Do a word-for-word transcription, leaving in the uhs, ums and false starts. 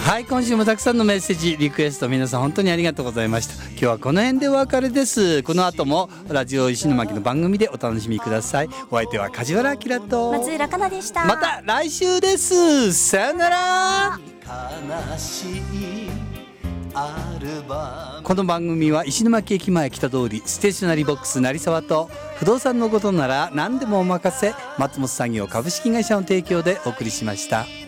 はい、今週もたくさんのメッセージリクエスト皆さん本当にありがとうございました。今日はこの辺でお別れです。この後もラジオ石巻の番組でお楽しみください。お相手は梶原明と松浦香奈でした。 また来週です。さよなら。 悲しいアルバム。 この番組は石巻駅前北通りステーショナリーボックス成沢と不動産のことなら何でもお任せ松本産業株式会社の提供でお送りしました。